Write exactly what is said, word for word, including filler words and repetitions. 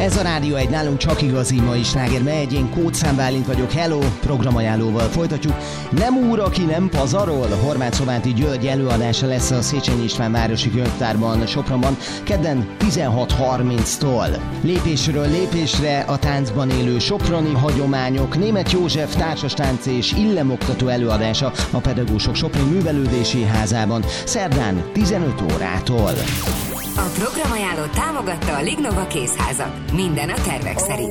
Ez a rádió egy nálunk csak igazi mai sláger megy, én Kóczán Bálint vagyok, hello, programajánlóval folytatjuk. Nem úr, aki nem pazarol, Horváth Szováti György előadása lesz a Széchenyi István Városi Könyvtárban, Sopronban, kedden tizenhat harminctól. Lépésről lépésre a táncban élő soproni hagyományok, Németh József társastánc és illemoktató előadása a Pedagógusok Soproni Művelődési Házában, szerdán tizenöt órától. A programajánlót támogatta a Lignova Kézházak. Minden a tervek szerint.